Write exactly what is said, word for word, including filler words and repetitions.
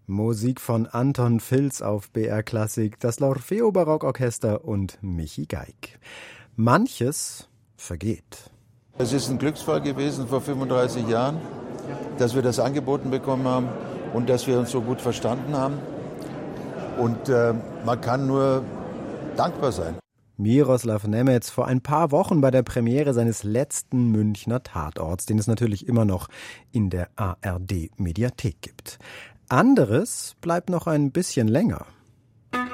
Musik von Anton Filz auf B R Klassik, das L'Orfeo Barockorchester und Michi Geig. Manches vergeht. Es ist ein Glücksfall gewesen vor fünfunddreißig Jahren, dass wir das angeboten bekommen haben und dass wir uns so gut verstanden haben. Und äh, man kann nur dankbar sein. Miroslav Nemetz vor ein paar Wochen bei der Premiere seines letzten Münchner Tatorts, den es natürlich immer noch in der A R D-Mediathek gibt. Anderes bleibt noch ein bisschen länger.